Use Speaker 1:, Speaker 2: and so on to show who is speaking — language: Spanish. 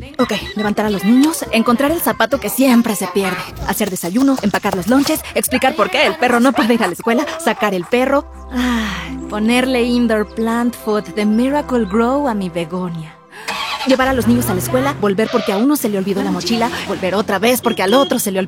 Speaker 1: Ok, levantar a los niños, encontrar el zapato que siempre se pierde, hacer desayuno, empacar los lonches, explicar por qué el perro no puede ir a la escuela, sacar el perro, ponerle indoor plant food de Miracle Grow a mi begonia. Llevar a los niños a la escuela, volver porque a uno se le olvidó la mochila, volver otra vez porque al otro se le olvidó.